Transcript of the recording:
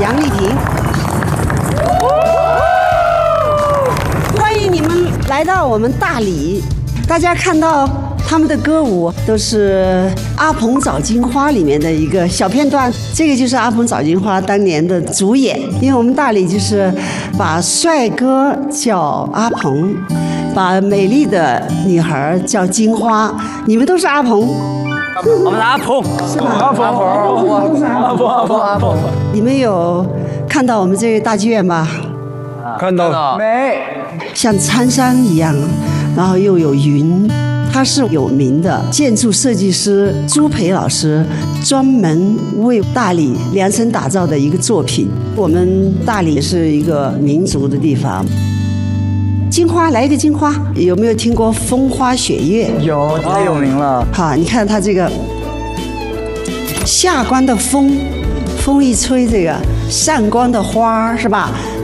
杨丽萍。欢迎你们来到我们大理，大家看到他们的歌舞都是《阿鹏找金花》里面的一个小片段，这个就是《阿鹏找金花》当年的主演。因为我们大理就是把帅哥叫阿鹏，把美丽的女孩叫金花，你们都是阿鹏。 我们是阿鹏， 是吧？ 阿鹏。 你们有看到我们这个大剧院吧？ 看到没？ 像苍山一样，然后又有云。他是有名的建筑设计师朱培老师专门为大理量身打造的一个作品。我们大理是一个民族的地方。金花，来一个金花，有没有听过风花雪月？ 有，太有名了。 好，你看它这个下关的风，风一吹，这个上关的花是吧？